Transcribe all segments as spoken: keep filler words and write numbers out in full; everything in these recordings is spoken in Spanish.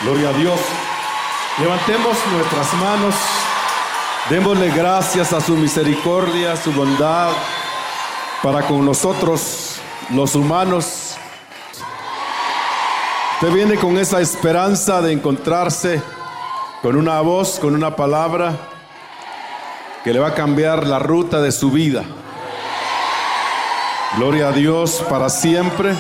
Gloria a Dios. Levantemos nuestras manos, démosle gracias a su misericordia, a su bondad para con nosotros, los humanos. Usted viene con esa esperanza de encontrarse con una voz, con una palabra que le va a cambiar la ruta de su vida. Gloria a Dios para siempre.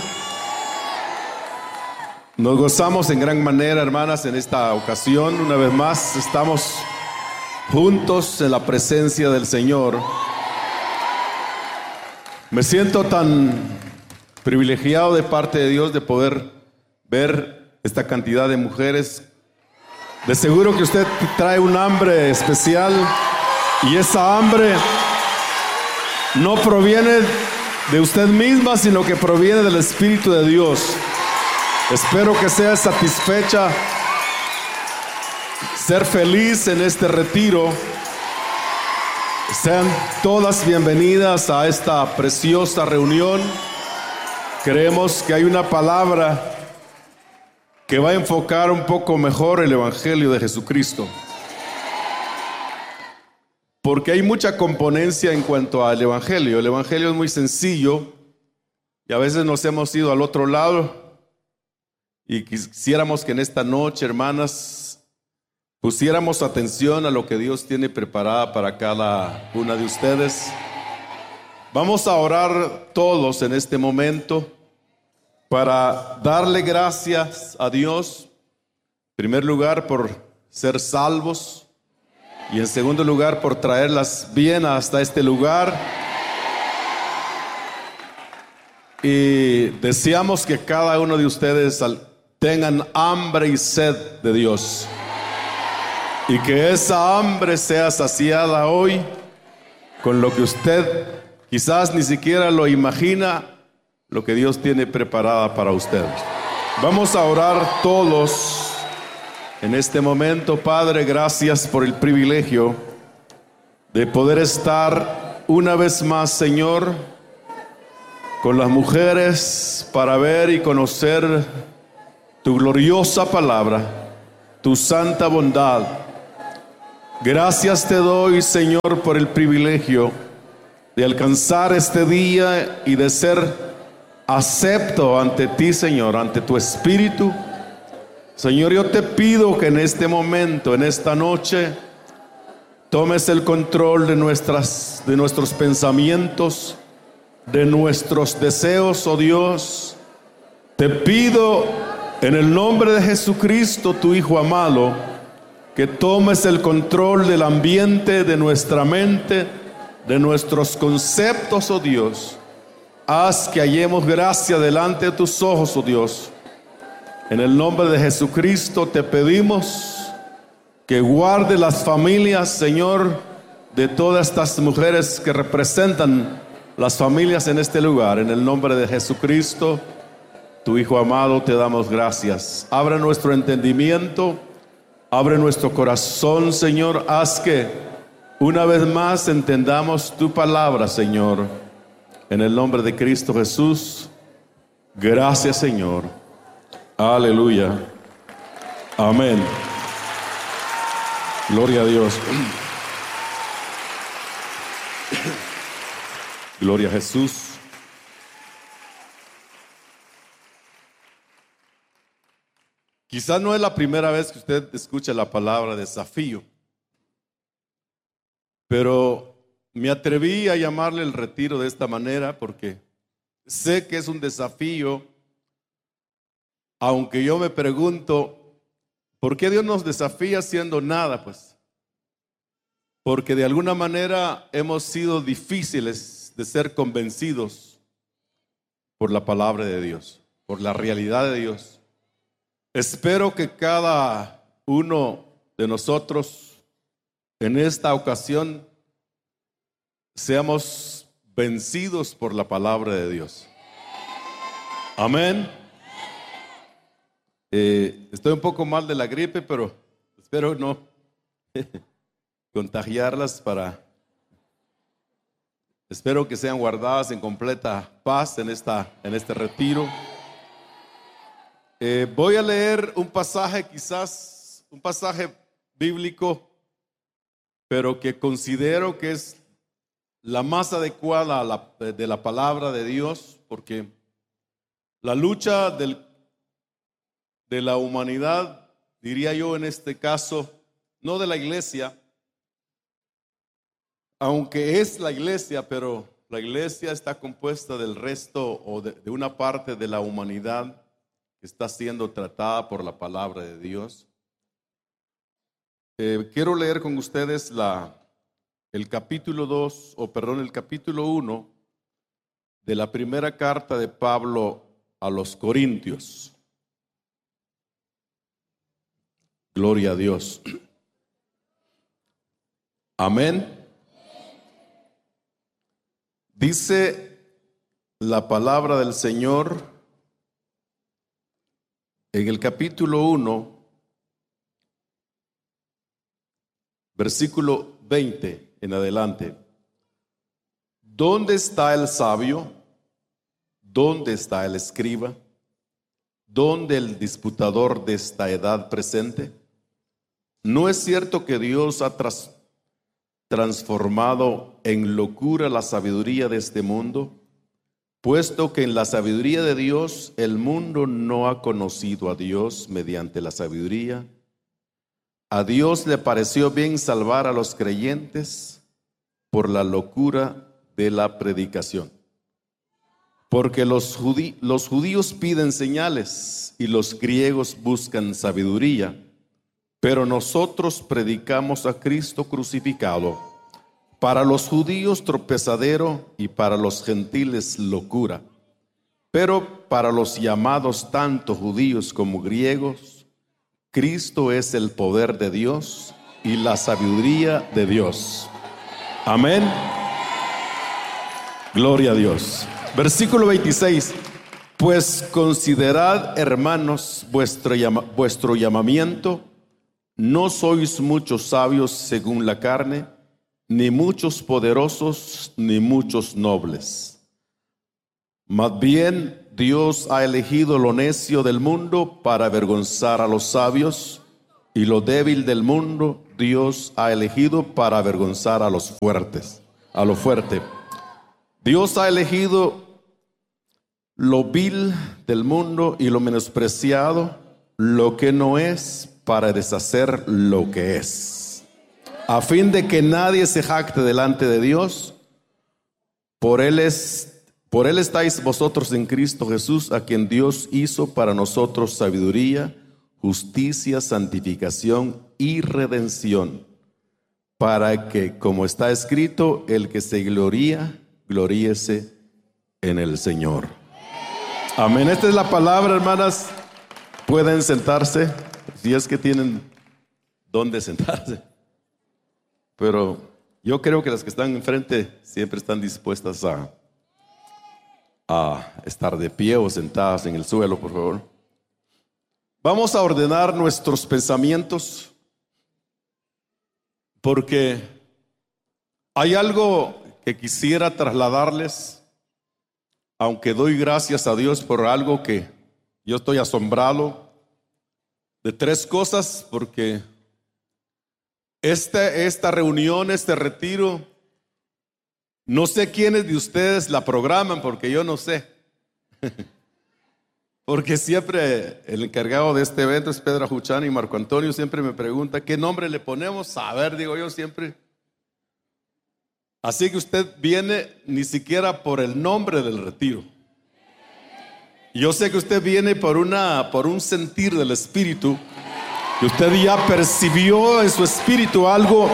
Nos gozamos en gran manera, hermanas, en esta ocasión. Una vez más estamos juntos en la presencia del Señor. Me siento tan privilegiado de parte de Dios de poder ver esta cantidad de mujeres. De seguro que usted trae un hambre especial, y esa hambre no proviene de usted misma, sino que proviene del Espíritu de Dios. Espero que sea satisfecha, ser feliz en este retiro. Sean todas bienvenidas a esta preciosa reunión. Creemos que hay una palabra que va a enfocar un poco mejor el Evangelio de Jesucristo, porque hay mucha componencia en cuanto al Evangelio. El Evangelio es muy sencillo y a veces nos hemos ido al otro lado. Y quisiéramos que en esta noche, hermanas, pusiéramos atención a lo que Dios tiene preparada para cada una de ustedes. Vamos a orar todos en este momento para darle gracias a Dios, en primer lugar por ser salvos, y en segundo lugar por traerlas bien hasta este lugar. Y deseamos que cada uno de ustedes tengan hambre y sed de Dios, y que esa hambre sea saciada hoy con lo que usted quizás ni siquiera lo imagina, lo que Dios tiene preparada para ustedes. Vamos a orar todos en este momento. Padre, gracias por el privilegio de poder estar una vez más, Señor, con las mujeres para ver y conocer tu gloriosa palabra, tu santa bondad. Gracias te doy, Señor, por el privilegio de alcanzar este día y de ser acepto ante ti, Señor, ante tu Espíritu. Señor, yo te pido que en este momento, en esta noche, tomes el control de nuestras, de nuestros pensamientos, de nuestros deseos, oh Dios. Te pido en el nombre de Jesucristo, tu Hijo amado, que tomes el control del ambiente, de nuestra mente, de nuestros conceptos, oh Dios. Haz que hallemos gracia delante de tus ojos, oh Dios. En el nombre de Jesucristo te pedimos que guarde las familias, Señor, de todas estas mujeres que representan las familias en este lugar. En el nombre de Jesucristo, tu Hijo amado, te damos gracias. Abre nuestro entendimiento, abre nuestro corazón, Señor. Haz que una vez más entendamos tu palabra, Señor. En el nombre de Cristo Jesús, gracias, Señor. Aleluya. Amén. Gloria a Dios. Gloria a Jesús. Quizás no es la primera vez que usted escucha la palabra desafío, pero me atreví a llamarle el retiro de esta manera porque sé que es un desafío, aunque yo me pregunto, ¿por qué Dios nos desafía haciendo nada? Pues porque de alguna manera hemos sido difíciles de ser convencidos por la palabra de Dios, por la realidad de Dios. Espero que cada uno de nosotros en esta ocasión seamos vencidos por la palabra de Dios. Amén. Eh, estoy un poco mal de la gripe, pero espero no contagiarlas para... Espero que sean guardadas en completa paz en, esta, en este retiro. Eh, voy a leer un pasaje, quizás un pasaje bíblico, pero que considero que es la más adecuada a la, de la palabra de Dios, porque la lucha del, de la humanidad, diría yo en este caso, no de la iglesia, aunque es la iglesia, pero la iglesia está compuesta del resto o de, de una parte de la humanidad que está siendo tratada por la palabra de Dios. Eh, quiero leer con ustedes la, el capítulo dos, o perdón, el capítulo uno de la primera carta de Pablo a los Corintios. Gloria a Dios. Amén. Dice la palabra del Señor en el capítulo uno, versículo veinte en adelante. ¿Dónde está el sabio? ¿Dónde está el escriba? ¿Dónde el disputador de esta edad presente? ¿No es cierto que Dios ha tras, transformado en locura la sabiduría de este mundo? Puesto que en la sabiduría de Dios el mundo no ha conocido a Dios mediante la sabiduría, a Dios le pareció bien salvar a los creyentes por la locura de la predicación. Porque los, judí, los judíos piden señales y los griegos buscan sabiduría, pero nosotros predicamos a Cristo crucificado, para los judíos tropezadero y para los gentiles locura, pero para los llamados tanto judíos como griegos, Cristo es el poder de Dios y la sabiduría de Dios. Amén. Gloria a Dios. Versículo veintiséis. Pues considerad, hermanos, vuestro, llama, vuestro llamamiento. No sois muchos sabios según la carne, ni muchos poderosos, ni muchos nobles. Más bien, Dios ha elegido lo necio del mundo para avergonzar a los sabios, y lo débil del mundo Dios ha elegido para avergonzar a los fuertes, a lo fuerte. Dios ha elegido lo vil del mundo y lo menospreciado, lo que no es, para deshacer lo que es, a fin de que nadie se jacte delante de Dios. Por él es, por él estáis vosotros en Cristo Jesús, a quien Dios hizo para nosotros sabiduría, justicia, santificación y redención, para que, como está escrito, el que se gloría, gloríese en el Señor. Amén. Esta es la palabra, hermanas. Pueden sentarse, si es que tienen dónde sentarse. Pero yo creo que las que están enfrente siempre están dispuestas a, a estar de pie o sentadas en el suelo, por favor. Vamos a ordenar nuestros pensamientos, porque hay algo que quisiera trasladarles, aunque doy gracias a Dios por algo que yo estoy asombrado de tres cosas, porque este, esta reunión, este retiro, no sé quiénes de ustedes la programan, porque yo no sé. Porque siempre el encargado de este evento es Pedro Ajuchán, y Marco Antonio siempre me pregunta qué nombre le ponemos. A ver, digo yo siempre. Así que usted viene ni siquiera por el nombre del retiro. Yo sé que usted viene por, una, por un sentir del Espíritu, que usted ya percibió en su espíritu algo,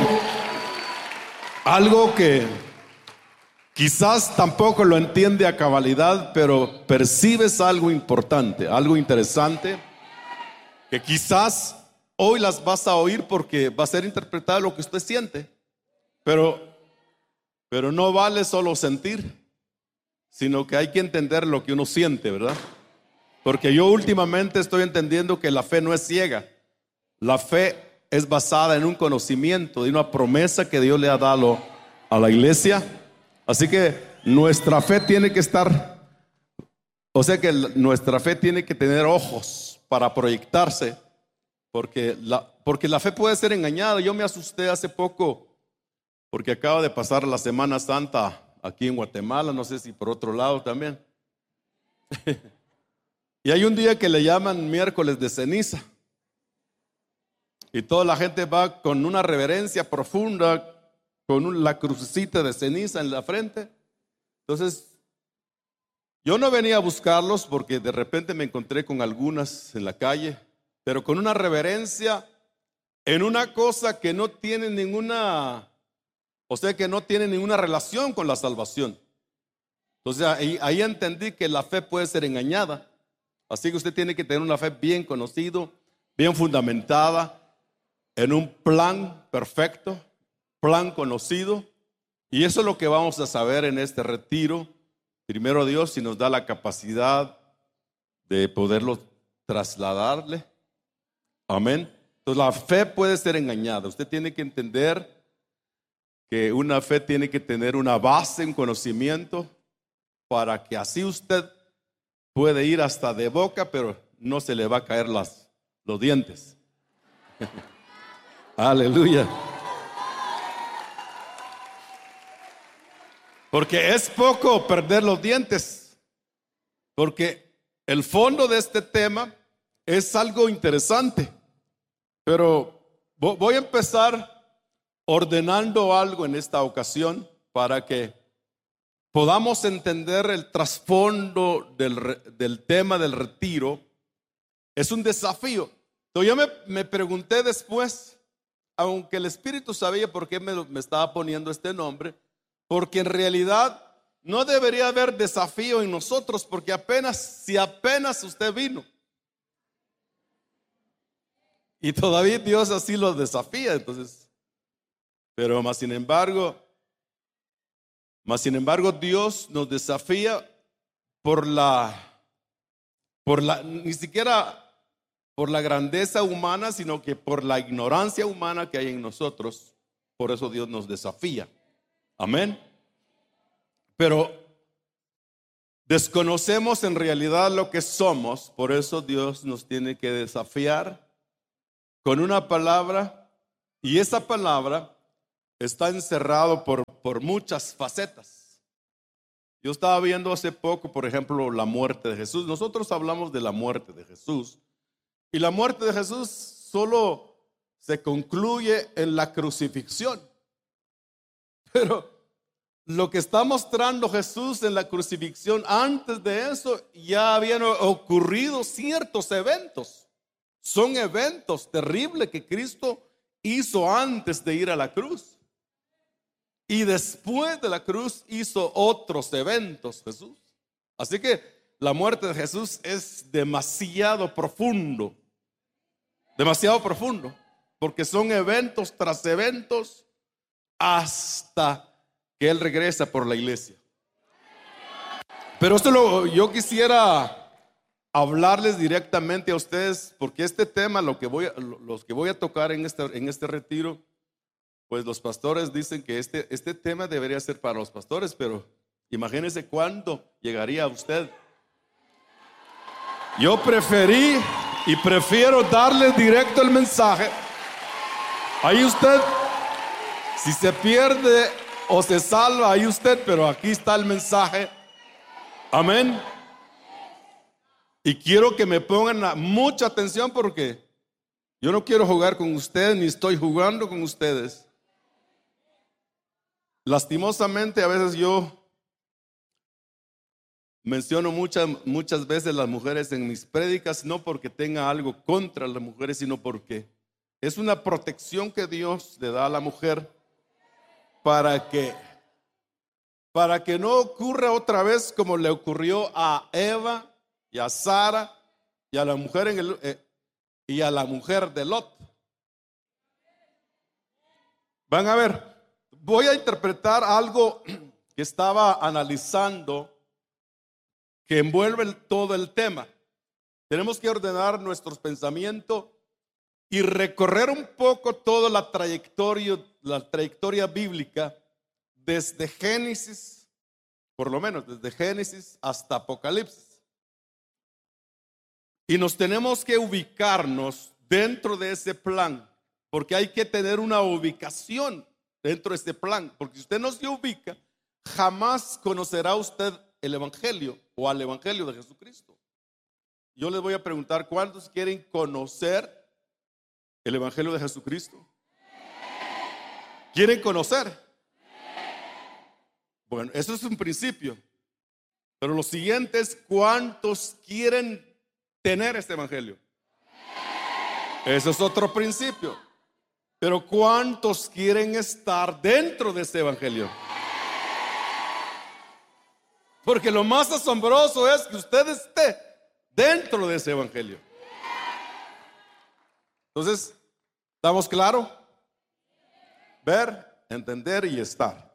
algo que quizás tampoco lo entiende a cabalidad, pero percibes algo importante, algo interesante, que quizás hoy las vas a oír porque va a ser interpretado lo que usted siente, pero, pero no vale solo sentir, sino que hay que entender lo que uno siente, ¿verdad? Porque yo últimamente estoy entendiendo que la fe no es ciega. La fe es basada en un conocimiento de una promesa que Dios le ha dado a la iglesia. Así que nuestra fe tiene que estar, o sea que nuestra fe tiene que tener ojos para proyectarse, porque la, porque la fe puede ser engañada. Yo me asusté hace poco porque acaba de pasar la Semana Santa aquí en Guatemala, no sé si por otro lado también. Y hay un día que le llaman miércoles de ceniza. Y toda la gente va con una reverencia profunda, con un, la crucecita de ceniza en la frente. Entonces, yo no venía a buscarlos porque de repente me encontré con algunas en la calle, pero con una reverencia en una cosa que no tiene ninguna, o sea, que no tiene ninguna relación con la salvación. Entonces, ahí, ahí entendí que la fe puede ser engañada. Así que usted tiene que tener una fe bien conocido, bien fundamentada, en un plan perfecto, plan conocido. Y eso es lo que vamos a saber en este retiro. Primero Dios, si nos da la capacidad de poderlo trasladarle. Amén. Entonces la fe puede ser engañada. Usted tiene que entender que una fe tiene que tener una base en conocimiento para que así usted puede ir hasta de boca, pero no se le va a caer las, los dientes. Aleluya. Porque es poco perder los dientes, porque el fondo de este tema es algo interesante. Pero voy a empezar ordenando algo en esta ocasión para que podamos entender el trasfondo del, del tema del retiro. Es un desafío. Entonces yo me, me pregunté después, aunque el Espíritu sabía por qué me, me estaba poniendo este nombre, porque en realidad no debería haber desafío en nosotros, porque apenas, si apenas usted vino, y todavía Dios así los desafía, entonces, pero más sin embargo, más sin embargo Dios nos desafía por la, por la, ni siquiera por la grandeza humana, sino que por la ignorancia humana que hay en nosotros. Por eso Dios nos desafía. Amén. Pero desconocemos en realidad lo que somos, por eso Dios nos tiene que desafiar con una palabra, y esa palabra está encerrado por, por muchas facetas. Yo estaba viendo hace poco, por ejemplo, la muerte de Jesús. Nosotros hablamos de la muerte de Jesús, y la muerte de Jesús solo se concluye en la crucifixión. Pero lo que está mostrando Jesús en la crucifixión, antes de eso ya habían ocurrido ciertos eventos. Son eventos terribles que Cristo hizo antes de ir a la cruz. Y después de la cruz hizo otros eventos Jesús. Así que la muerte de Jesús es demasiado profundo. Demasiado profundo. Porque son eventos tras eventos hasta que Él regresa por la iglesia. Pero esto lo, yo quisiera hablarles directamente a ustedes, porque este tema, lo que voy a, los que voy a tocar en este, en este retiro, pues los pastores dicen que este, este tema debería ser para los pastores, pero imagínense cuándo llegaría a usted. Yo preferí y prefiero darles directo el mensaje. Ahí usted, si se pierde o se salva, ahí usted, pero aquí está el mensaje. Amén. Y quiero que me pongan mucha atención, porque yo no quiero jugar con ustedes, ni estoy jugando con ustedes. Lastimosamente, a veces yo menciono muchas, muchas veces las mujeres en mis prédicas, no porque tenga algo contra las mujeres, sino porque es una protección que Dios le da a la mujer para que, para que no ocurra otra vez como le ocurrió a Eva y a Sara y a la mujer en el, eh, y a la mujer de Lot. Van a ver, voy a interpretar algo que estaba analizando, que envuelve el, todo el tema. Tenemos que ordenar nuestros pensamientos y recorrer un poco toda la trayectoria, la trayectoria bíblica desde Génesis, por lo menos desde Génesis hasta Apocalipsis. Y nos tenemos que ubicarnos dentro de ese plan, porque hay que tener una ubicación dentro de este plan, porque si usted no se ubica, jamás conocerá usted el Evangelio o al Evangelio de Jesucristo. Yo les voy a preguntar, ¿cuántos quieren conocer el Evangelio de Jesucristo? ¿Quieren conocer? Bueno, eso es un principio. Pero lo siguiente es, ¿cuántos quieren tener este Evangelio? Eso es otro principio. Pero ¿cuántos quieren estar dentro de este Evangelio? Porque lo más asombroso es que usted esté dentro de ese Evangelio. Entonces, ¿estamos claros? Ver, entender y estar.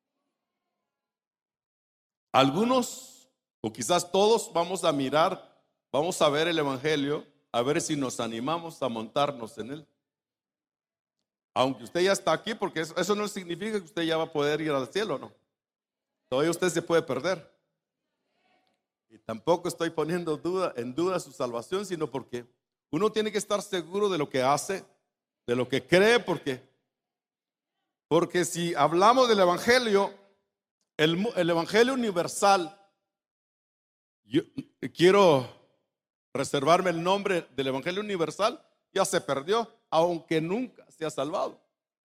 Algunos, o quizás todos, vamos a mirar, vamos a ver el Evangelio, a ver si nos animamos a montarnos en él. Aunque usted ya está aquí, porque eso, eso no significa que usted ya va a poder ir al cielo, ¿no? Todavía usted se puede perder. Y tampoco estoy poniendo duda, en duda su salvación, sino porque uno tiene que estar seguro de lo que hace, de lo que cree, porque, porque si hablamos del Evangelio, el, el Evangelio universal, yo quiero reservarme el nombre del Evangelio universal, ya se perdió, aunque nunca se ha salvado.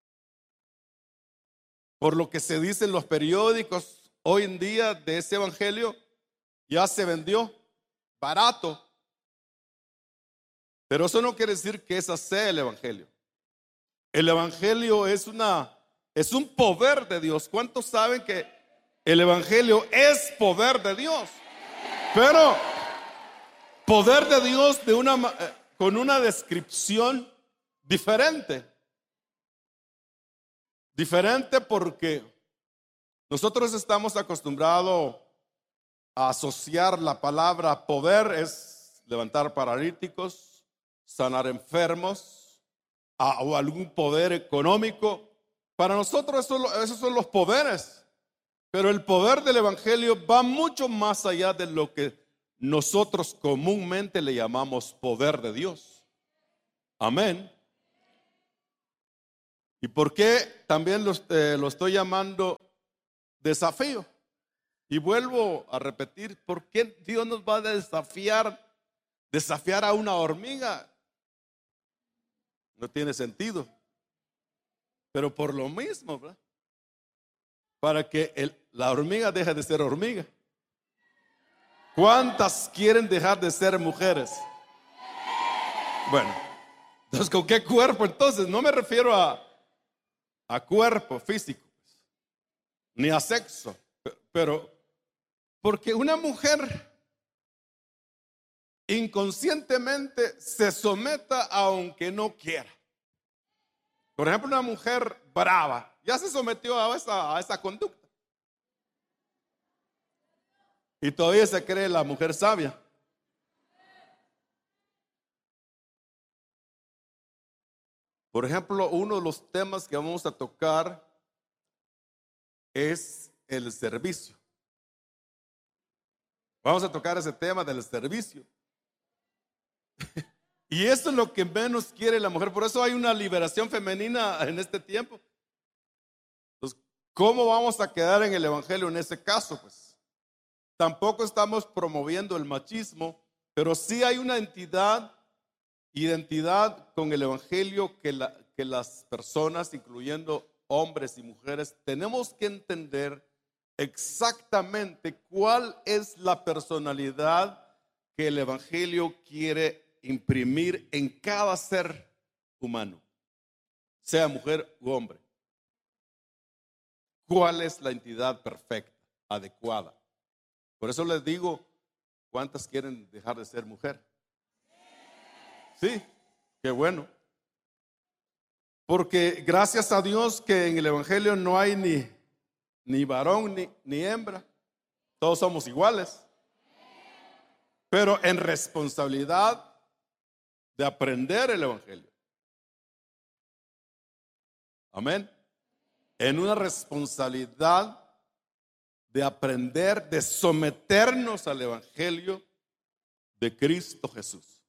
Por lo que se dice en los periódicos hoy en día de ese Evangelio, ya se vendió barato. Pero eso no quiere decir que ese sea el Evangelio. El Evangelio es una, es un poder de Dios. ¿Cuántos saben que el Evangelio es poder de Dios? Pero poder de Dios de una, con una descripción diferente. Diferente porque nosotros estamos acostumbrados a asociar la palabra poder, es levantar paralíticos, sanar enfermos, a, o algún poder económico. Para nosotros eso, esos son los poderes. Pero el poder del Evangelio va mucho más allá de lo que nosotros comúnmente le llamamos poder de Dios. Amén. ¿Y por qué también lo, eh, lo estoy llamando desafío? Y vuelvo a repetir, ¿por qué Dios nos va a desafiar, desafiar a una hormiga? No tiene sentido. Pero por lo mismo, ¿verdad? Para que el, la hormiga deje de ser hormiga. ¿Cuántas quieren dejar de ser mujeres? Bueno, entonces, ¿con qué cuerpo? Entonces, no me refiero a, a cuerpo físico, ni a sexo, pero porque una mujer inconscientemente se someta aunque no quiera. Por ejemplo, una mujer brava ya se sometió a esa, a esa conducta y todavía se cree la mujer sabia. Por ejemplo, uno de los temas que vamos a tocar es el servicio. Vamos a tocar ese tema del servicio. Y eso es lo que menos quiere la mujer. Por eso hay una liberación femenina en este tiempo. Entonces, ¿cómo vamos a quedar en el Evangelio en ese caso? Pues tampoco estamos promoviendo el machismo, pero sí hay una entidad, identidad con el Evangelio que, la, que las personas, incluyendo hombres y mujeres, tenemos que entender exactamente cuál es la personalidad que el Evangelio quiere imprimir en cada ser humano, sea mujer u hombre. ¿Cuál es la entidad perfecta, adecuada? Por eso les digo, ¿cuántas quieren dejar de ser mujer? Sí, qué bueno. Porque gracias a Dios que en el Evangelio no hay ni, ni varón ni, ni hembra. Todos somos iguales. Pero en responsabilidad de aprender el Evangelio. Amén. En una responsabilidad de aprender, de someternos al Evangelio de Cristo Jesús.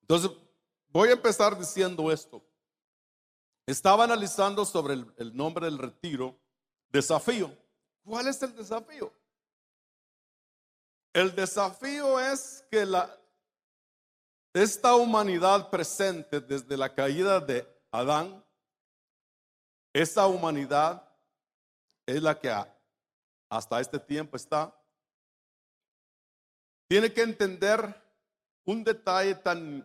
Entonces, voy a empezar diciendo esto. Estaba analizando sobre el, el nombre del retiro, desafío. ¿Cuál es el desafío? El desafío es que la, esta humanidad presente desde la caída de Adán, esa humanidad es la que hasta este tiempo está, tiene que entender un detalle tan,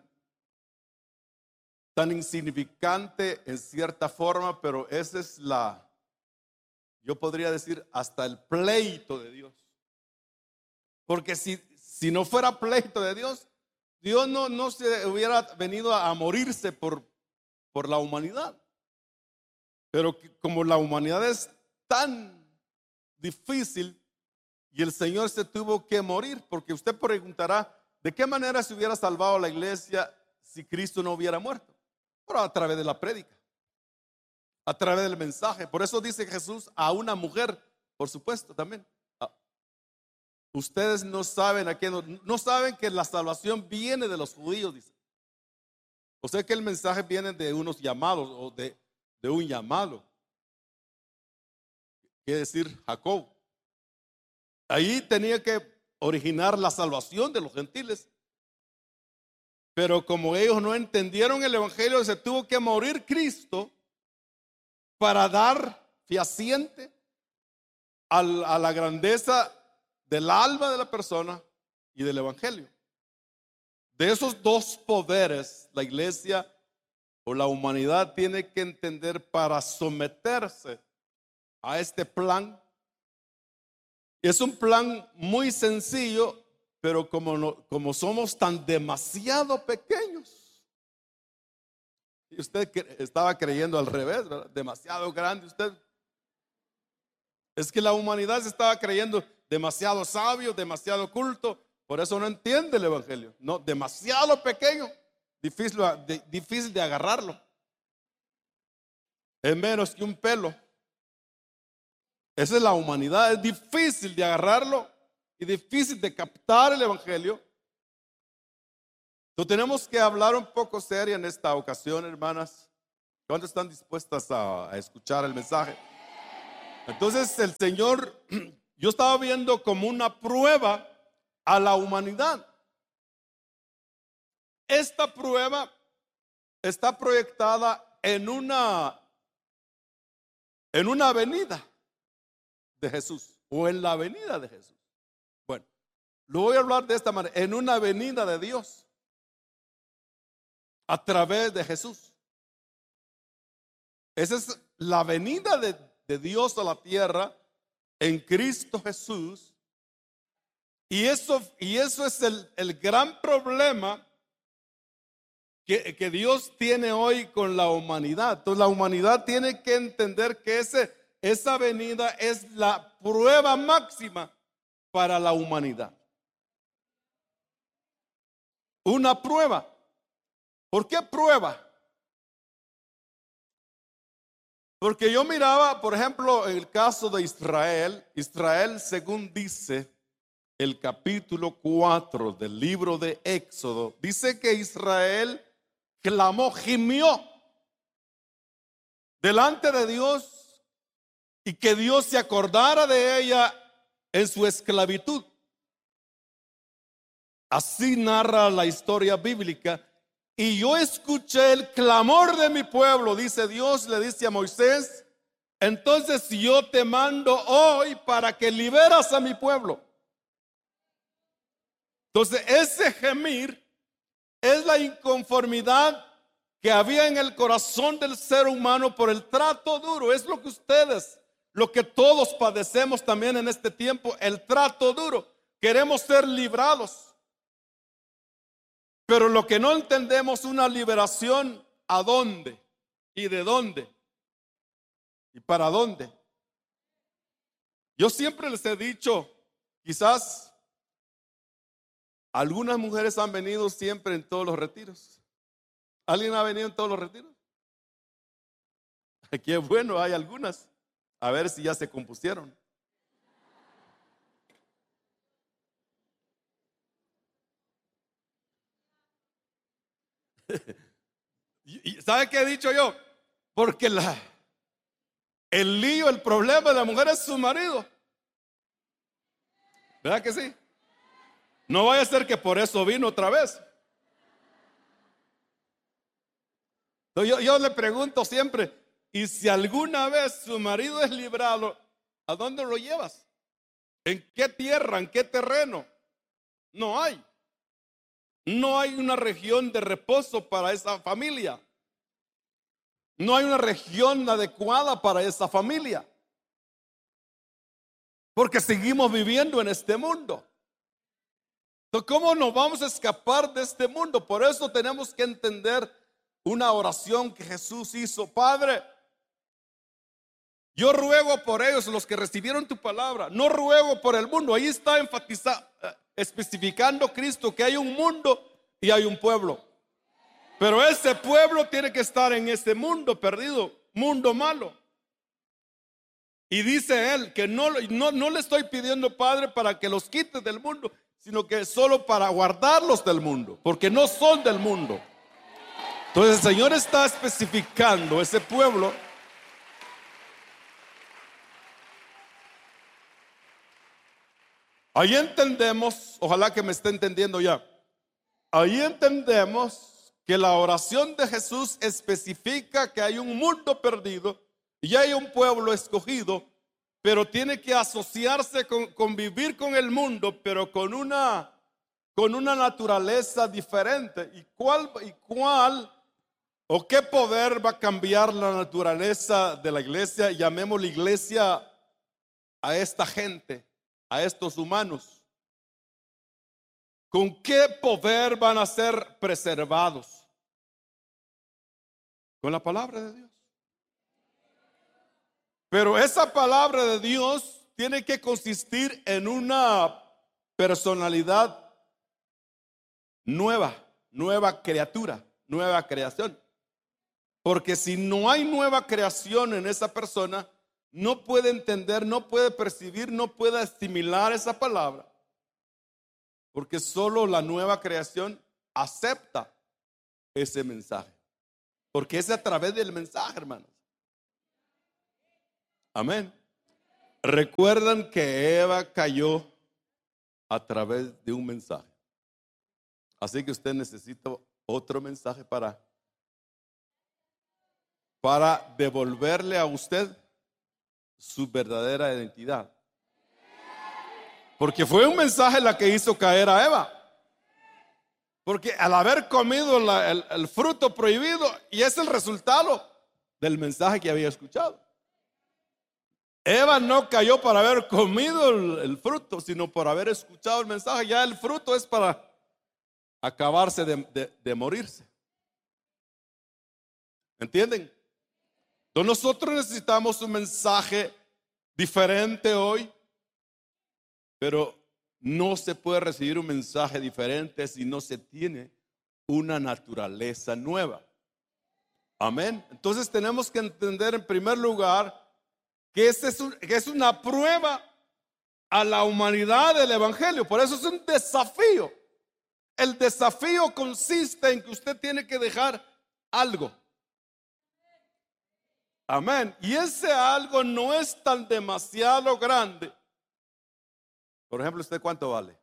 tan insignificante en cierta forma, pero esa es la, yo podría decir, hasta el pleito de Dios. Porque si, si no fuera pleito de Dios, Dios no, no se hubiera venido a, a morirse por, por la humanidad. Pero que, como la humanidad es tan difícil y el Señor se tuvo que morir, porque usted preguntará, ¿de qué manera se hubiera salvado la iglesia si Cristo no hubiera muerto? Pero a través de la prédica, a través del mensaje. Por eso dice Jesús a una mujer, por supuesto también. Ustedes no saben a qué, no, no saben que la salvación viene de los judíos, dice. O sea que el mensaje viene de unos llamados o de, de un llamado. Quiere decir Jacob. Ahí tenía que originar la salvación de los gentiles. Pero como ellos no entendieron el evangelio, se tuvo que morir Cristo para dar fehaciente a la grandeza del alma de la persona y del evangelio. De esos dos poderes, la iglesia o la humanidad tiene que entender para someterse a este plan. Es un plan muy sencillo, pero como, no, como somos tan demasiado pequeños, y usted estaba creyendo al revés, ¿verdad? Demasiado grande usted. Es que la humanidad se estaba creyendo demasiado sabio, demasiado culto, por eso no entiende el evangelio. No, demasiado pequeño, difícil de, difícil de agarrarlo. Es menos que un pelo. Esa es la humanidad, es difícil de agarrarlo y difícil de captar el evangelio. Entonces tenemos que hablar un poco serio en esta ocasión, hermanas. ¿Cuántas están dispuestas a, a escuchar el mensaje? Entonces el Señor, yo estaba viendo como una prueba a la humanidad. Esta prueba está proyectada en una, en una avenida de Jesús o en la avenida de Jesús. Bueno, lo voy a hablar de esta manera, en una avenida de Dios a través de Jesús. Esa es la venida de, de Dios a la tierra en Cristo Jesús. Y eso, y eso es el, el gran problema que, que Dios tiene hoy con la humanidad. Entonces la humanidad tiene que entender que ese, esa venida es la prueba máxima para la humanidad. Una prueba. ¿Por qué prueba? Porque yo miraba, por ejemplo, el caso de Israel. Israel, según dice el capítulo cuatro del libro de Éxodo, dice que Israel clamó, gimió delante de Dios y que Dios se acordara de ella en su esclavitud. Así narra la historia bíblica. Y yo escuché el clamor de mi pueblo, dice Dios, le dice a Moisés, entonces yo te mando hoy para que liberas a mi pueblo. Entonces ese gemir es la inconformidad que había en el corazón del ser humano por el trato duro. Es lo que ustedes, lo que todos padecemos también en este tiempo, el trato duro. Queremos ser librados. Pero lo que no entendemos, una liberación, ¿a dónde? ¿Y de dónde? ¿Y para dónde? Yo siempre les he dicho, quizás algunas mujeres han venido siempre en todos los retiros. ¿Alguien ha venido en todos los retiros? Qué bueno, hay algunas. A ver si ya se compusieron. ¿Y sabe qué he dicho yo? Porque la, el lío, el problema de la mujer es su marido. ¿Verdad que sí? No vaya a ser que por eso vino otra vez. Yo, yo le pregunto siempre, ¿y si alguna vez su marido es librado, a dónde lo llevas? ¿En qué tierra, en qué terreno? No hay. No hay una región de reposo para esa familia. No hay una región adecuada para esa familia. Porque seguimos viviendo en este mundo. Entonces, ¿cómo nos vamos a escapar de este mundo? Por eso tenemos que entender una oración que Jesús hizo. Padre, yo ruego por ellos, los que recibieron tu palabra. No ruego por el mundo. Ahí está enfatizando, especificando Cristo que hay un mundo y hay un pueblo. Pero ese pueblo tiene que estar en este mundo perdido, mundo malo. Y dice él que no, no, no le estoy pidiendo, Padre, para que los quites del mundo, sino que solo para guardarlos del mundo, porque no son del mundo. Entonces el Señor está especificando ese pueblo. Ahí entendemos, ojalá que me esté entendiendo ya. Ahí entendemos que la oración de Jesús especifica que hay un mundo perdido y hay un pueblo escogido, pero tiene que asociarse con, convivir con el mundo, pero con una, con una naturaleza diferente. ¿Y cuál, y cuál o qué poder va a cambiar la naturaleza de la iglesia? Llamémosle iglesia a esta gente, a estos humanos. ¿Con qué poder van a ser preservados? Con la palabra de Dios. Pero esa palabra de Dios tiene que consistir en una personalidad nueva, nueva criatura, nueva creación. Porque si no hay nueva creación en esa persona, no puede entender, no puede percibir, no puede asimilar esa palabra. Porque solo la nueva creación acepta ese mensaje. Porque es a través del mensaje, hermanos. Amén. Recuerdan que Eva cayó a través de un mensaje. Así que usted necesita otro mensaje para, para devolverle a usted su verdadera identidad. Porque fue un mensaje la que hizo caer a Eva. Porque al haber comido la, el, el fruto prohibido, y es el resultado del mensaje que había escuchado. Eva no cayó por haber comido el, el fruto, sino por haber escuchado el mensaje. Ya el fruto es para acabarse de, de, de morirse. ¿Entienden? Entonces nosotros necesitamos un mensaje diferente hoy, pero no se puede recibir un mensaje diferente si no se tiene una naturaleza nueva. Amén. Entonces tenemos que entender en primer lugar que, este es, un, que es una prueba a la humanidad del evangelio. Por eso es un desafío. El desafío consiste en que usted tiene que dejar algo. Amén. Y ese algo no es tan demasiado grande. Por ejemplo, ¿usted cuánto vale?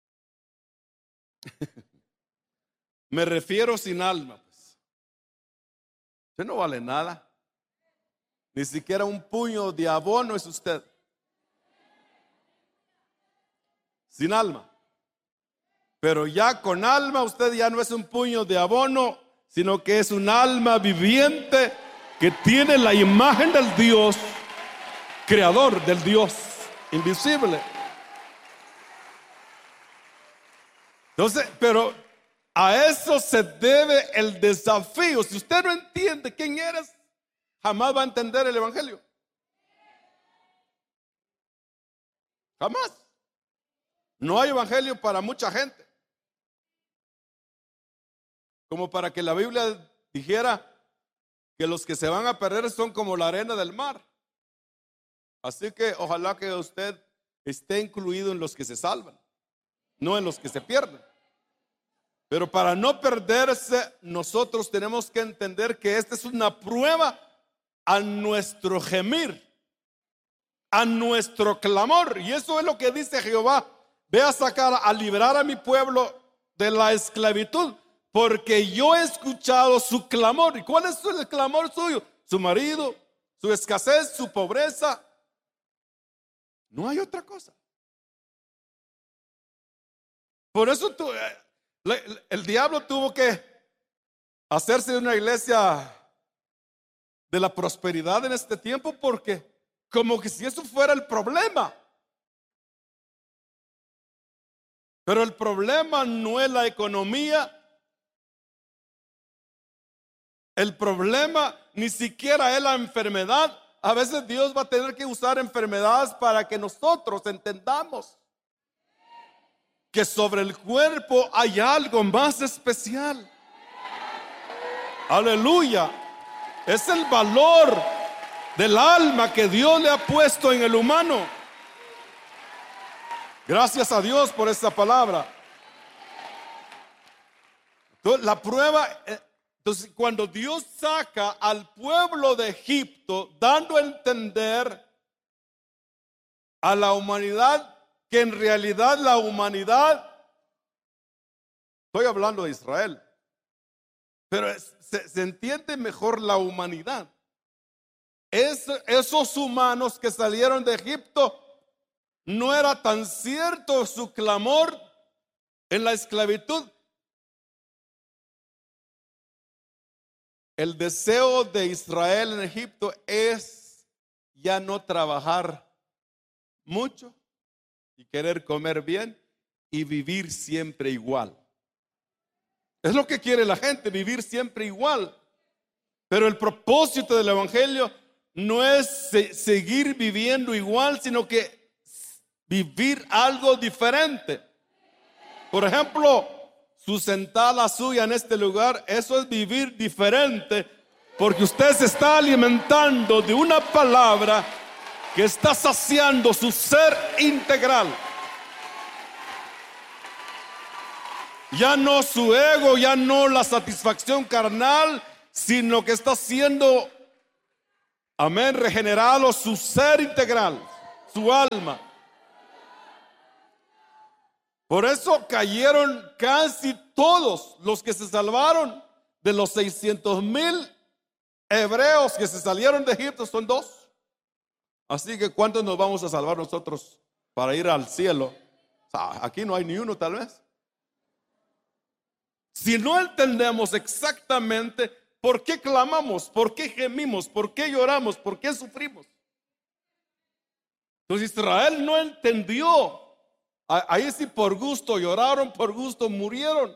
Me refiero sin alma, pues. Usted no vale nada. Ni siquiera un puño de abono es usted. Sin alma. Pero ya con alma usted ya no es un puño de abono, sino que es un alma viviente que tiene la imagen del Dios creador, del Dios invisible. Entonces, pero a eso se debe el desafío. Si usted no entiende quién eres, jamás va a entender el evangelio. Jamás. No hay evangelio para mucha gente. Como para que la Biblia dijera que los que se van a perder son como la arena del mar. Así que ojalá que usted esté incluido en los que se salvan, no en los que se pierden. Pero para no perderse, nosotros tenemos que entender que esta es una prueba a nuestro gemir, a nuestro clamor. Y eso es lo que dice Jehová: ve a sacar, a liberar a mi pueblo de la esclavitud, porque yo he escuchado su clamor. ¿Y cuál es el clamor suyo? Su marido, su escasez, su pobreza. No hay otra cosa. Por eso tú, el, el diablo tuvo que hacerse de una iglesia de la prosperidad en este tiempo, porque como que si eso fuera el problema. Pero el problema no es la economía. El problema ni siquiera es la enfermedad. A veces Dios va a tener que usar enfermedades para que nosotros entendamos que sobre el cuerpo hay algo más especial. Aleluya. Es el valor del alma que Dios le ha puesto en el humano. Gracias a Dios por esta palabra. Entonces, la prueba, entonces cuando Dios saca al pueblo de Egipto, dando a entender a la humanidad que en realidad la humanidad, estoy hablando de Israel, pero se, se entiende mejor la humanidad. Es, esos humanos que salieron de Egipto, no era tan cierto su clamor en la esclavitud. El deseo de Israel en Egipto es ya no trabajar mucho y querer comer bien y vivir siempre igual. Es lo que quiere la gente, vivir siempre igual. Pero el propósito del evangelio no es se- seguir viviendo igual, sino que vivir algo diferente. Por ejemplo, su sentada suya en este lugar, eso es vivir diferente, porque usted se está alimentando de una palabra que está saciando su ser integral. Ya no su ego, ya no la satisfacción carnal, sino que está siendo, amén, regenerado su ser integral, su alma. Por eso cayeron casi todos los que se salvaron. De los seiscientos mil hebreos que se salieron de Egipto, son dos. Así que ¿cuántos nos vamos a salvar nosotros para ir al cielo? O sea, aquí no hay ni uno tal vez. Si no entendemos exactamente por qué clamamos, por qué gemimos, por qué lloramos, por qué sufrimos. Entonces Israel no entendió. Ahí sí por gusto lloraron, por gusto murieron.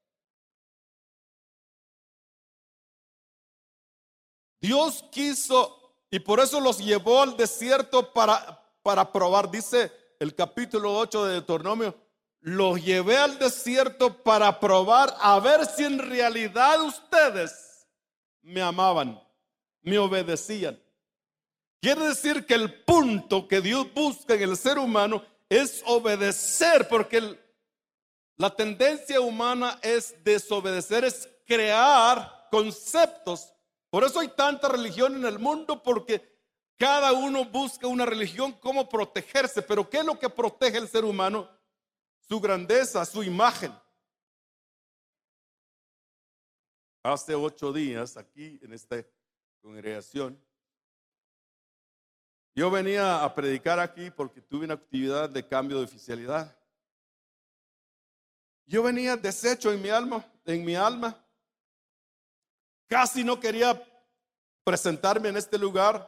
Dios quiso, y por eso los llevó al desierto para, para probar. Dice el capítulo ocho de Deuteronomio: los llevé al desierto para probar a ver si en realidad ustedes me amaban, me obedecían. Quiere decir que el punto que Dios busca en el ser humano es obedecer, porque el, la tendencia humana es desobedecer, es crear conceptos. Por eso hay tanta religión en el mundo, porque cada uno busca una religión como protegerse. Pero ¿qué es lo que protege al ser humano? Su grandeza, su imagen. Hace ocho días aquí en esta congregación, yo venía a predicar aquí porque tuve una actividad de cambio de oficialidad. Yo venía deshecho en mi alma, en mi alma. Casi no quería presentarme en este lugar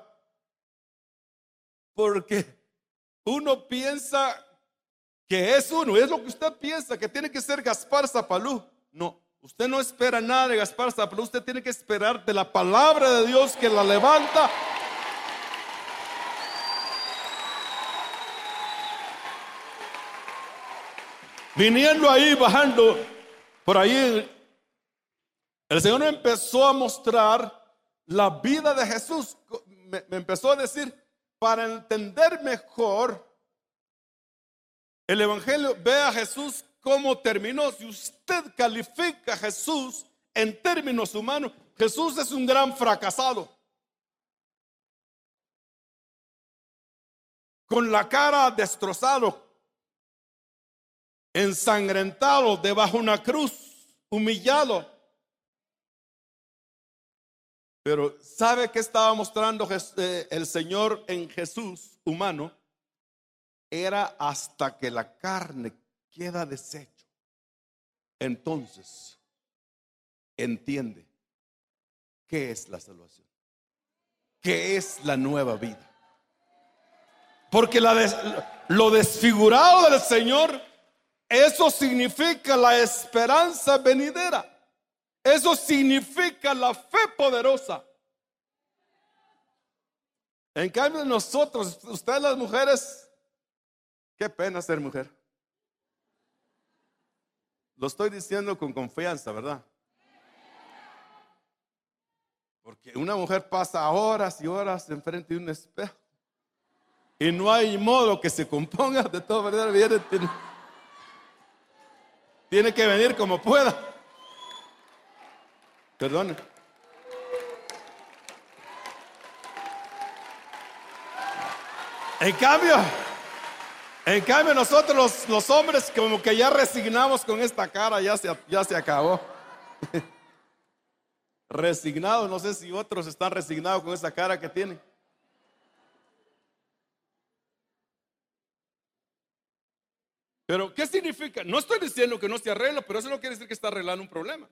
porque uno piensa que es uno, es lo que usted piensa, que tiene que ser Gaspar Zapalú. No, usted no espera nada de Gaspar Zapalú, usted tiene que esperar de la palabra de Dios que la levanta. Viniendo ahí, bajando por ahí, el Señor me empezó a mostrar la vida de Jesús. Me, me empezó a decir, para entender mejor el evangelio, ve a Jesús cómo terminó. Si usted califica a Jesús en términos humanos, Jesús es un gran fracasado. Con la cara destrozado, ensangrentado debajo de una cruz, humillado. Pero ¿sabe qué estaba mostrando el Señor en Jesús humano? Era hasta que la carne queda deshecho. Entonces, entiende qué es la salvación, qué es la nueva vida. Porque la des, lo desfigurado del Señor, eso significa la esperanza venidera. Eso significa la fe poderosa. En cambio nosotros, ustedes las mujeres, qué pena ser mujer. Lo estoy diciendo con confianza, ¿verdad? Porque una mujer pasa horas y horas enfrente de un espejo y no hay modo que se componga. De todas maneras viene, tiene, tiene que venir como pueda. Perdone. En cambio, en cambio nosotros los, los hombres como que ya resignamos con esta cara, ya se, ya se acabó. Resignados, no sé si otros están resignados con esa cara que tienen. Pero ¿qué significa? No estoy diciendo que no se arregla, pero eso no quiere decir que está arreglando un problema.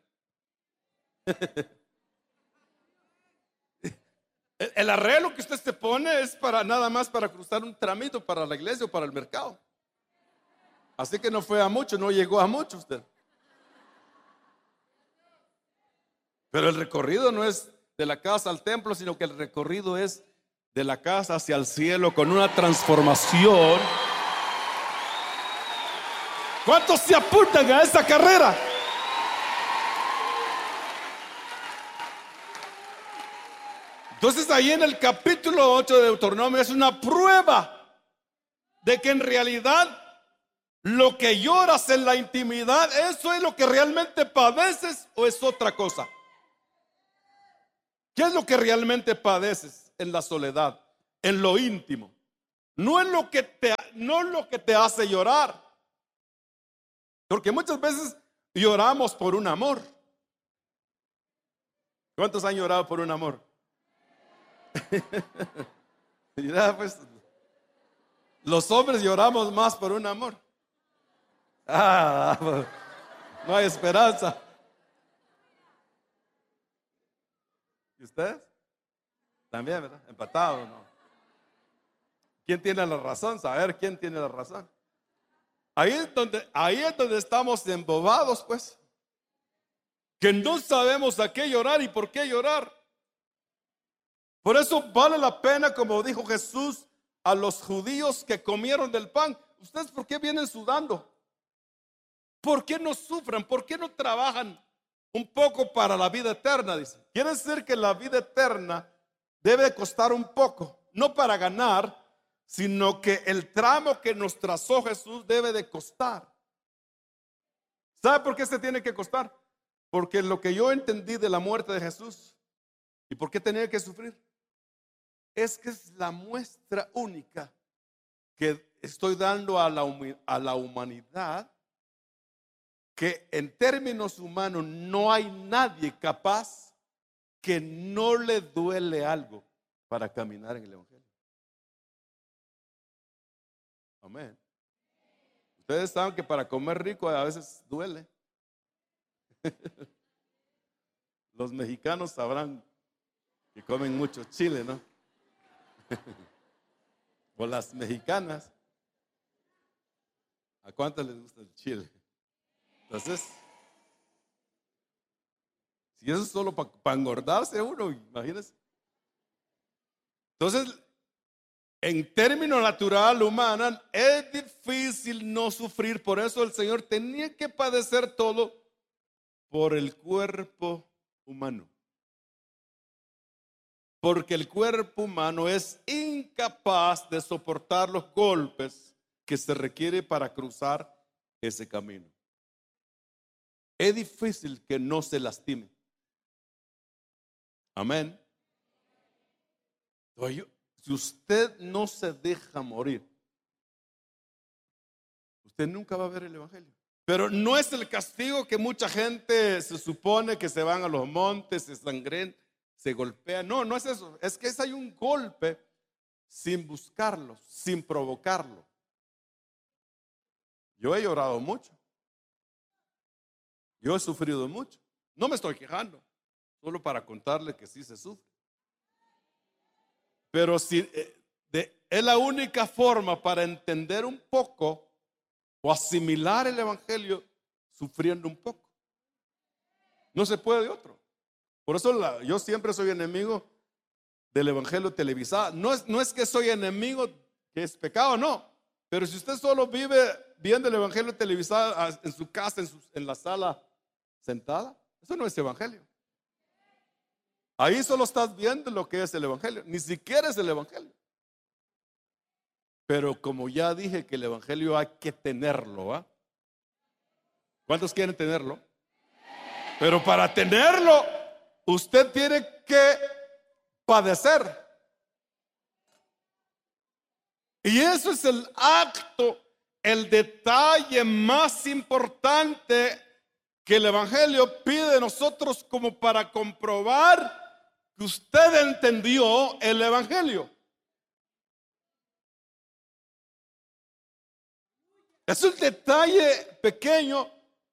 El arreglo que usted se pone es para nada más para cruzar un tramito para la iglesia o para el mercado. Así que no fue a mucho, no llegó a mucho usted. Pero el recorrido no es de la casa al templo, sino que el recorrido es de la casa hacia el cielo con una transformación. ¿Cuántos se apuntan a esa carrera? Entonces ahí en el capítulo ocho de Deuteronomio es una prueba de que en realidad lo que lloras en la intimidad, ¿eso es lo que realmente padeces o es otra cosa? ¿Qué es lo que realmente padeces en la soledad, en lo íntimo? No es lo que te, no es lo que te hace llorar. Porque muchas veces lloramos por un amor. ¿Cuántos han llorado por un amor? Mira, pues, los hombres lloramos más por un amor. Ah, no hay esperanza. ¿Y ustedes? También, ¿verdad? Empatados, ¿no? ¿Quién tiene la razón? Saber quién tiene la razón. Ahí es donde, ahí es donde estamos embobados, pues. Que no sabemos a qué llorar y por qué llorar. Por eso vale la pena, como dijo Jesús a los judíos que comieron del pan. ¿Ustedes por qué vienen sudando? ¿Por qué no sufren? ¿Por qué no trabajan un poco para la vida eterna? Dice. Quiere decir que la vida eterna debe costar un poco, no para ganar, sino que el tramo que nos trazó Jesús debe de costar. ¿Sabe por qué se tiene que costar? Porque lo que yo entendí de la muerte de Jesús y por qué tenía que sufrir es que es la muestra única que estoy dando a la, a la humanidad, que en términos humanos no hay nadie capaz que no le duele algo para caminar en el evangelio. Amén. Ustedes saben que para comer rico a veces duele. Los mexicanos sabrán que comen mucho chile, ¿no? O las mexicanas. ¿A cuántas les gusta el chile? Entonces, si eso es solo para pa engordarse uno, imagínense. Entonces, en términos natural, humana, es difícil no sufrir. Por eso el Señor tenía que padecer todo por el cuerpo humano. Porque el cuerpo humano es incapaz de soportar los golpes que se requiere para cruzar ese camino. es difícil que no se lastime. Amén. Oye, si usted no se deja morir, usted nunca va a ver el evangelio. Pero no es el castigo que mucha gente se supone que se van a los montes, se sangren, se golpean. No, no es eso. Es que es hay un golpe sin buscarlo, sin provocarlo. Yo he llorado mucho. Yo he sufrido mucho. No me estoy quejando, solo para contarle que sí se sufre. Pero si, eh, de, es la única forma para entender un poco o asimilar el evangelio sufriendo un poco. No se puede de otro. Por eso la, yo siempre soy enemigo del evangelio televisado. No es, no es que soy enemigo, que es pecado, no. Pero si usted solo vive viendo el evangelio televisado en su casa, en, su, en la sala sentada, eso no es evangelio. Ahí solo estás viendo lo que es el evangelio. Ni siquiera es el evangelio. Pero como ya dije que el evangelio hay que tenerlo, ¿eh? ¿Cuántos quieren tenerlo? Pero para tenerlo, usted tiene que padecer. Y eso es el acto, el detalle más importante que el evangelio pide de nosotros como para comprobar que usted entendió el evangelio. Es un detalle pequeño.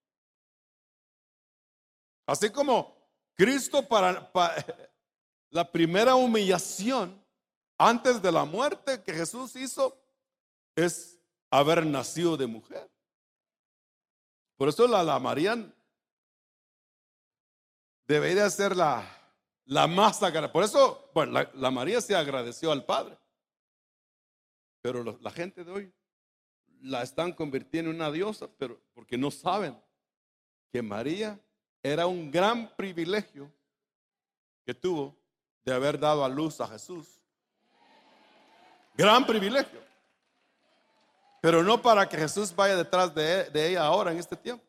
Así como Cristo para, para la primera humillación antes de la muerte que Jesús hizo es haber nacido de mujer. Por eso la, la María debería ser la, la más sagrada. Por eso, bueno, la, la María se agradeció al Padre. Pero lo, la gente de hoy la están convirtiendo en una diosa, pero porque no saben que María era un gran privilegio que tuvo de haber dado a luz a Jesús. Gran privilegio. Pero no para que Jesús vaya detrás de, de ella ahora en este tiempo.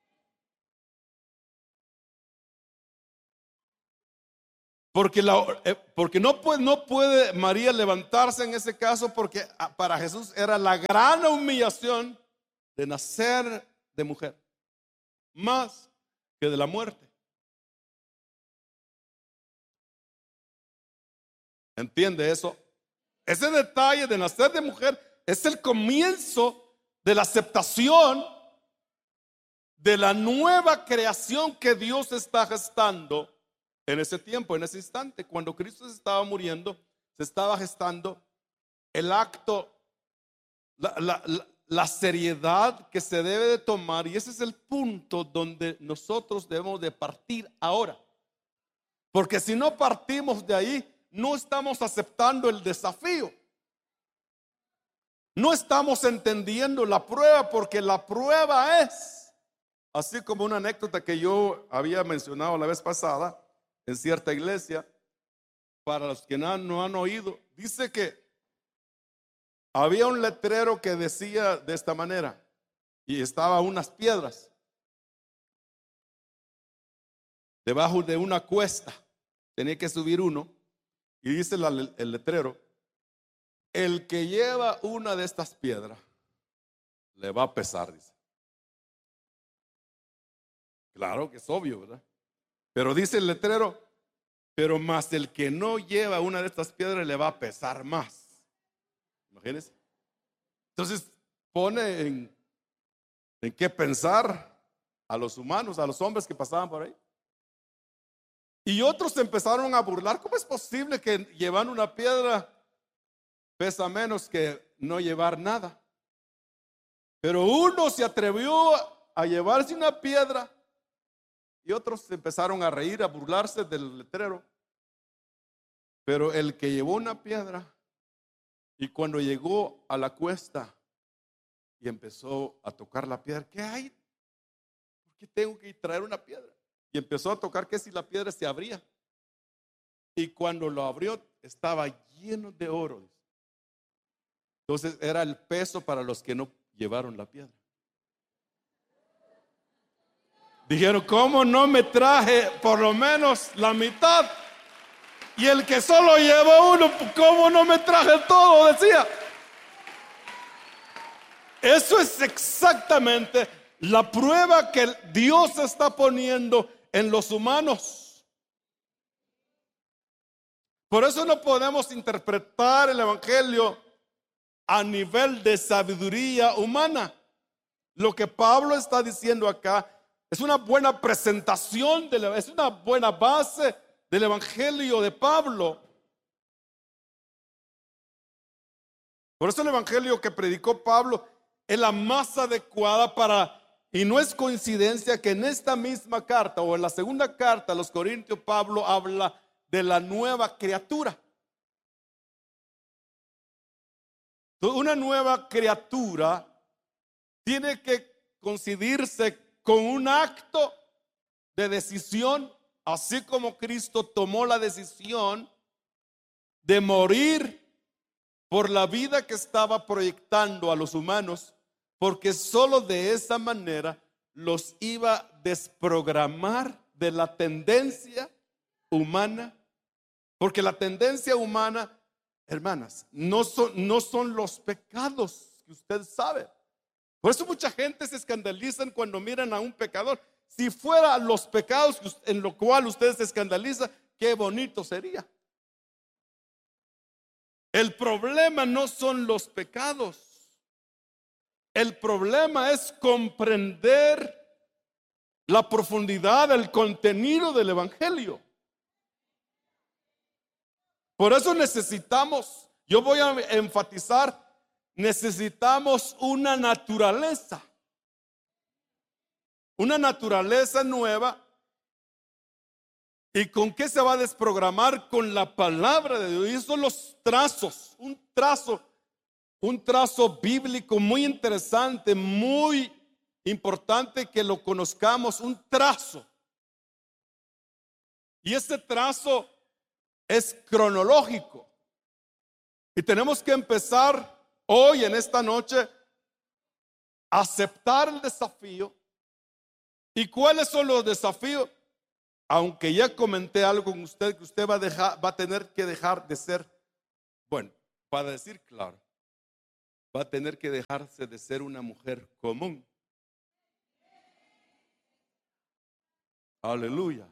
Porque, la, eh, porque no, puede, no puede María levantarse en ese caso, porque para Jesús era la gran humillación de nacer de mujer, más que de la muerte. ¿Entiende eso? Ese detalle de nacer de mujer es el comienzo de la aceptación de la nueva creación que Dios está gestando. En ese tiempo, en ese instante, cuando Cristo se estaba muriendo, se estaba gestando el acto, la, la, la, la seriedad que se debe de tomar. Y ese es el punto donde nosotros debemos de partir ahora. Porque si no partimos de ahí, no estamos aceptando el desafío. No estamos entendiendo la prueba, porque la prueba es, así como una anécdota que yo había mencionado la vez pasada, en cierta iglesia, para los que no, no han oído, dice que había un letrero que decía de esta manera, y estaba unas piedras debajo de una cuesta, tenía que subir uno, y dice la, el letrero: el que lleva una de estas piedras le va a pesar, dice. Claro que es obvio, ¿verdad? Pero dice el letrero: pero más el que no lleva una de estas piedras le va a pesar más. Imagínense. Entonces pone en, en qué pensar a los humanos, a los hombres que pasaban por ahí. Y otros empezaron a burlar. ¿Cómo es posible que llevar una piedra pesa menos que no llevar nada? Pero uno se atrevió a llevarse una piedra y otros empezaron a reír, a burlarse del letrero. Pero el que llevó una piedra, y cuando llegó a la cuesta y empezó a tocar la piedra, ¿qué hay? ¿Por qué tengo que traer una piedra? Y empezó a tocar que si la piedra se abría. Y cuando lo abrió, estaba lleno de oro. Entonces era el peso para los que no llevaron la piedra. Dijeron, ¿cómo no me traje por lo menos la mitad? Y el que solo llevó uno, ¿cómo no me traje todo? Decía. Eso es exactamente la prueba que Dios está poniendo en los humanos. Por eso no podemos interpretar el evangelio a nivel de sabiduría humana. Lo que Pablo está diciendo acá es una buena presentación, de la, es una buena base del evangelio de Pablo. Por eso el evangelio que predicó Pablo es la más adecuada para, y no es coincidencia que en esta misma carta o en la segunda carta a los Corintios, Pablo habla de la nueva criatura. Una nueva criatura tiene que coincidirse con un acto de decisión, así como Cristo tomó la decisión de morir por la vida que estaba proyectando a los humanos, porque solo de esa manera los iba a desprogramar de la tendencia humana, porque la tendencia humana, hermanas, no son, no son los pecados que usted sabe. Por eso mucha gente se escandalizan cuando miran a un pecador. Si fuera los pecados en lo cual usted se escandaliza, qué bonito sería. El problema no son los pecados. El problema es comprender la profundidad, el contenido del evangelio. Por eso necesitamos, yo voy a enfatizar, necesitamos una naturaleza. Una naturaleza nueva. ¿Y con qué se va a desprogramar? Con la palabra de Dios. Y son los trazos, un trazo, un trazo bíblico muy interesante, muy importante que lo conozcamos, un trazo. Y este trazo es cronológico. Y tenemos que empezar hoy, en esta noche, a aceptar el desafío. ¿Y cuáles son los desafíos? Aunque ya comenté algo con usted, que usted va a, dejar, va a tener que dejar de ser, bueno, para decir claro, va a tener que dejarse de ser una mujer común. Aleluya.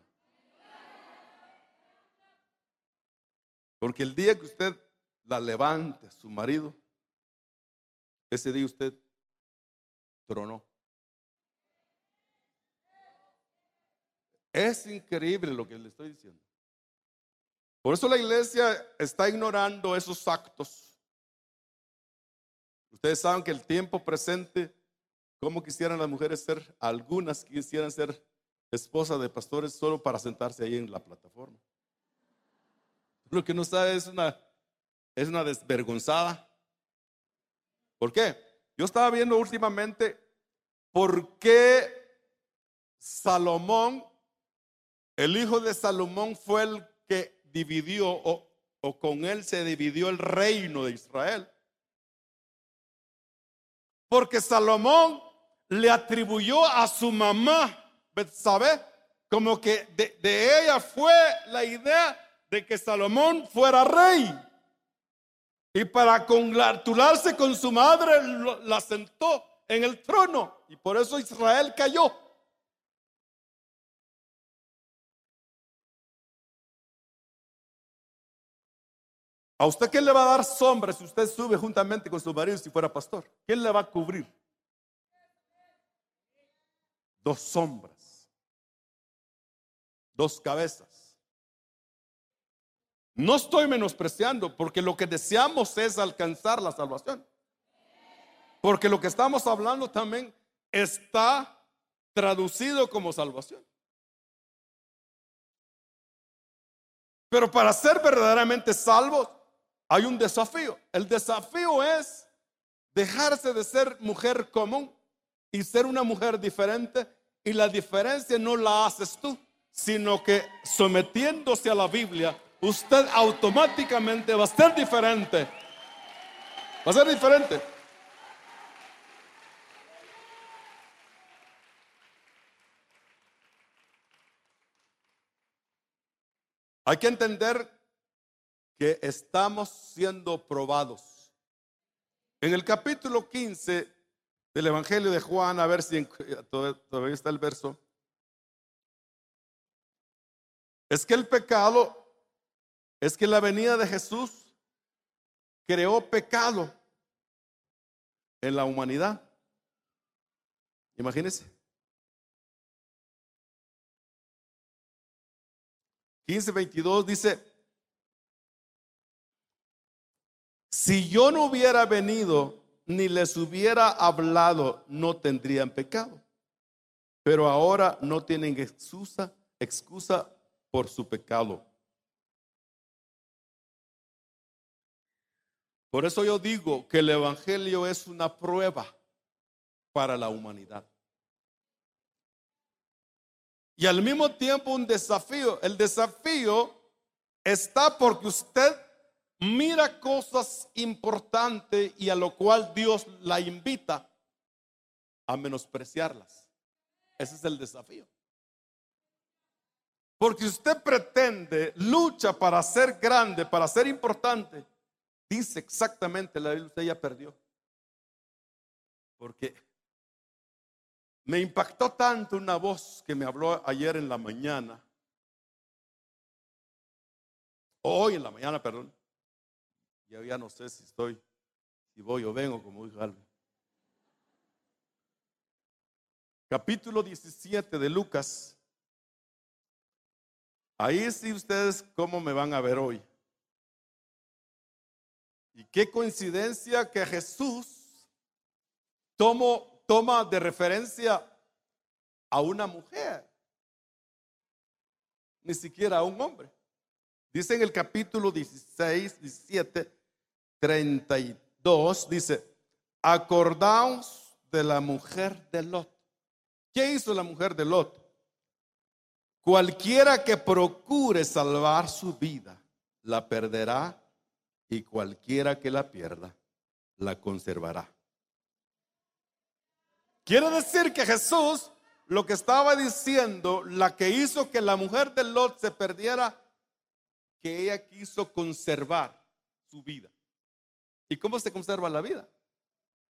Porque el día que usted la levante a su marido, ese día usted tronó. Es increíble lo que le estoy diciendo. Por eso la iglesia está ignorando esos actos. Ustedes saben que el tiempo presente, como quisieran las mujeres ser, algunas quisieran ser esposas de pastores solo para sentarse ahí en la plataforma. Lo que no sabe es una, es una desvergonzada. ¿Por qué? Yo estaba viendo últimamente por qué Salomón, el hijo de Salomón, fue el que dividió o, o con él se dividió el reino de Israel. Porque Salomón le atribuyó a su mamá Betsabé, como que de, de ella fue la idea de que Salomón fuera rey. Y para congratularse con su madre, lo, la sentó en el trono. Y por eso Israel cayó. ¿A usted quién le va a dar sombra si usted sube juntamente con su marido si fuera pastor? ¿Quién le va a cubrir? Dos sombras, dos cabezas. No estoy menospreciando, porque lo que deseamos es alcanzar la salvación. Porque lo que estamos hablando también está traducido como salvación. Pero para ser verdaderamente salvos hay un desafío. El desafío es dejarse de ser mujer común y ser una mujer diferente. Y la diferencia no la haces tú, sino que sometiéndose a la Biblia, usted automáticamente va a ser diferente. Va a ser diferente. Hay que entender que estamos siendo probados. En el capítulo quince del Evangelio de Juan, a ver si en, todavía está el verso, es que el pecado, es que la venida de Jesús creó pecado en la humanidad. Imagínense. quince veintidós dice: si yo no hubiera venido ni les hubiera hablado, no tendrían pecado. Pero ahora no tienen excusa, excusa por su pecado. Por eso yo digo que el Evangelio es una prueba para la humanidad. Y al mismo tiempo un desafío. El desafío está porque usted mira cosas importantes y a lo cual Dios la invita a menospreciarlas. Ese es el desafío. Porque usted pretende, lucha para ser grande, para ser importante, dice exactamente la Biblia, usted ya perdió. Porque me impactó tanto una voz que me habló ayer en la mañana, hoy en la mañana, perdón. Ya, ya no sé si estoy, si voy o vengo, como dijo Alvin. Capítulo diecisiete de Lucas. Ahí sí ustedes cómo me van a ver hoy. Y qué coincidencia que Jesús tomo, toma de referencia a una mujer, ni siquiera a un hombre. Dice en el capítulo dieciséis, diecisiete, treinta y dos, dice: acordaos de la mujer de Lot. ¿Qué hizo la mujer de Lot? Cualquiera que procure salvar su vida, la perderá, y cualquiera que la pierda, la conservará. Quiere decir que Jesús, lo que estaba diciendo, la que hizo que la mujer de Lot se perdiera, que ella quiso conservar su vida. ¿Y cómo se conserva la vida?